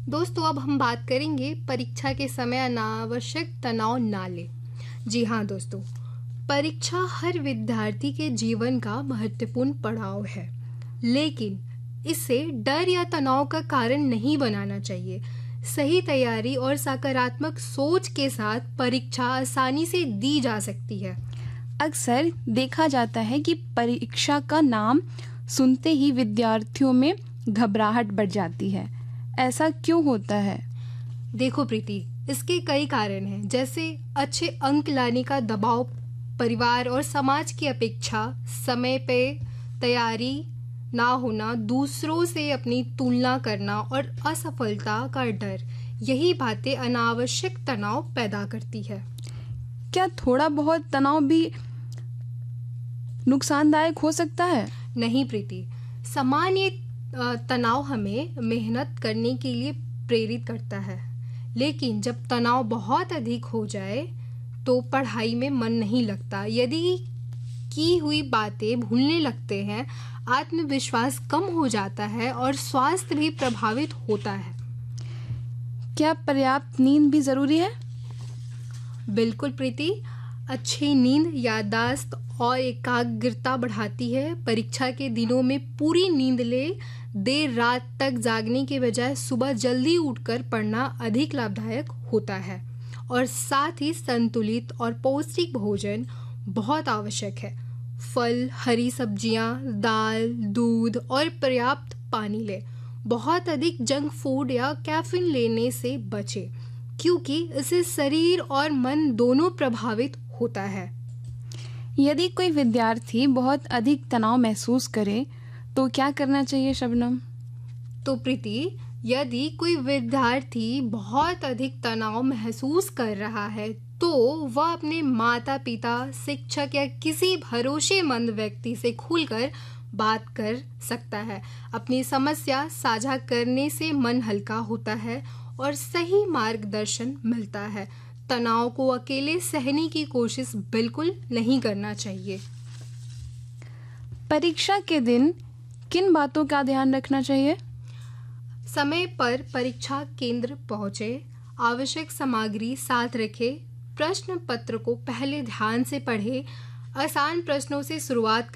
दोस्तों, अब हम बात करेंगे परीक्षा के समय अनावश्यक तनाव ना लें। जी हाँ दोस्तों, परीक्षा हर विद्यार्थी के जीवन का महत्वपूर्ण पड़ाव है, लेकिन इसे डर या तनाव का कारण नहीं बनाना चाहिए। सही तैयारी और सकारात्मक सोच के साथ परीक्षा आसानी से दी जा सकती है। अक्सर देखा जाता है कि परीक्षा का नाम सुनते ही विद्यार्थियों में घबराहट बढ़ जाती है। ऐसा क्यों होता है? देखो प्रीति, इसके कई कारण हैं, जैसे अच्छे अंक लाने का दबाव, परिवार और समाज की अपेक्षा, समय पे तैयारी ना होना, दूसरों से अपनी तुलना करना और असफलता का डर। यही बातें अनावश्यक तनाव पैदा करती है। क्या थोड़ा बहुत तनाव भी नुकसानदायक हो सकता है? नहीं प्रीति, सामान्य तनाव हमें मेहनत करने के लिए प्रेरित करता है, लेकिन जब तनाव बहुत अधिक हो जाए तो पढ़ाई में मन नहीं लगता। यदि की हुई बातें भूलने लगते हैं, आत्मविश्वास कम हो जाता है और स्वास्थ्य भी प्रभावित होता है। क्या पर्याप्त नींद भी जरूरी है? बिल्कुल प्रीति, अच्छी नींद याददाश्त और एकाग्रता बढ़ाती है। परीक्षा के दिनों में पूरी नींद ले, देर रात तक जागने के बजाय सुबह जल्दी उठकर पढ़ना अधिक लाभदायक होता है। और साथ ही संतुलित और पौष्टिक भोजन बहुत आवश्यक है। फल, हरी सब्जियां, दाल, दूध और पर्याप्त पानी लें। बहुत अधिक जंक फूड या कैफीन लेने से बचें, क्योंकि इससे शरीर और मन दोनों प्रभावित होता है। यदि कोई विद्यार्थी बहुत अधिक तनाव महसूस करे तो क्या करना चाहिए शबनम? तो प्रीति, यदि कोई विद्यार्थी बहुत अधिक तनाव महसूस कर रहा है तो वह अपने माता पिता, शिक्षक या किसी भरोसेमंद व्यक्ति से खुलकर बात कर सकता है। अपनी समस्या साझा करने से मन हल्का होता है और सही मार्गदर्शन मिलता है। तनाव को अकेले सहने की कोशिश बिल्कुल नहीं करना चाहिए। परीक्षा के दिन किन बातों का ध्यान रखना चाहिए? समय पर परीक्षा केंद्र पहुंचे, आवश्यक सामग्री साथ रखें, प्रश्न पत्र को पहले ध्यान से पढ़ें, आसान प्रश्नों से शुरुआत